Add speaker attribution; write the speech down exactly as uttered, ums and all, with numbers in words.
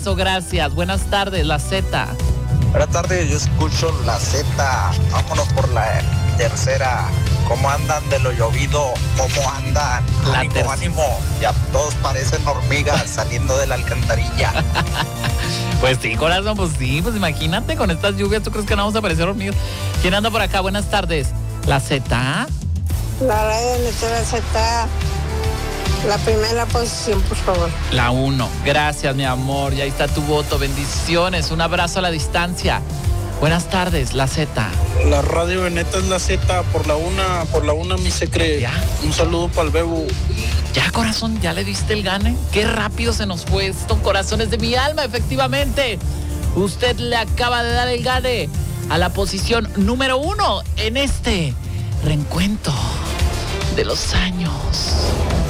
Speaker 1: Gracias, buenas tardes, la Z.
Speaker 2: Buenas tardes, yo escucho la Z. Vámonos por la tercera. ¿Cómo andan de lo llovido? ¿Cómo andan?
Speaker 1: La
Speaker 2: ánimo,
Speaker 1: ter-
Speaker 2: ánimo. Ya todos parecen hormigas saliendo de la alcantarilla.
Speaker 1: Pues sí, corazón, pues sí, pues imagínate con estas lluvias, ¿tú crees que no vamos a aparecer hormigas? ¿Quién anda por acá? Buenas tardes. ¿La Z?
Speaker 3: La radio de la Z, la primera posición, por favor.
Speaker 1: La uno. Gracias, mi amor. Y ahí está tu voto. Bendiciones. Un abrazo a la distancia. Buenas tardes, la Z.
Speaker 4: La radio Veneta es la Z, por la una, por la una mi secre.
Speaker 1: ¿Ya?
Speaker 4: Un saludo para el Bebo.
Speaker 1: Ya, corazón, ¿ya le diste el gane? Qué rápido se nos fue esto, corazones de mi alma, efectivamente. Usted le acaba de dar el gane a la posición número uno en este reencuentro de los años.